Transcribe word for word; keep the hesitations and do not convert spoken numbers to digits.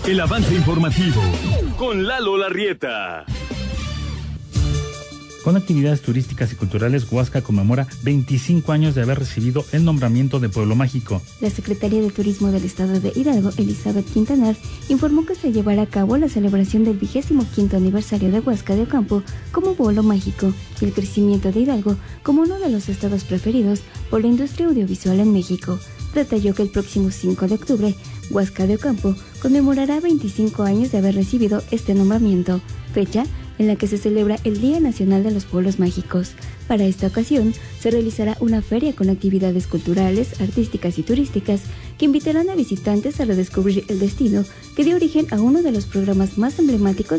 El avance informativo con Lalo Larrieta. Con actividades turísticas y culturales, Huasca conmemora veinticinco años de haber recibido el nombramiento de Pueblo Mágico. La Secretaría de Turismo del Estado de Hidalgo, Elizabeth Quintanar, informó que se llevará a cabo la celebración del vigésimo quinto aniversario de Huasca de Ocampo como Pueblo Mágico y el crecimiento de Hidalgo como uno de los estados preferidos por la industria audiovisual en México. Detalló que el próximo cinco de octubre, Huasca de Ocampo conmemorará veinticinco años de haber recibido este nombramiento, fecha en la que se celebra el Día Nacional de los Pueblos Mágicos. Para esta ocasión, se realizará una feria con actividades culturales, artísticas y turísticas que invitarán a visitantes a redescubrir el destino que dio origen a uno de los programas más emblemáticos